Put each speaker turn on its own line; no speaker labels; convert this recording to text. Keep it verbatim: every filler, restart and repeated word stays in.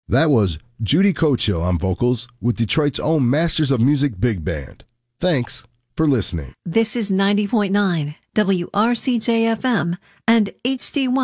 That was Judy Cochill on vocals with Detroit's own Masters of Music Big Band. Thanks for listening.
This is ninety point nine W R C J F M and H D one.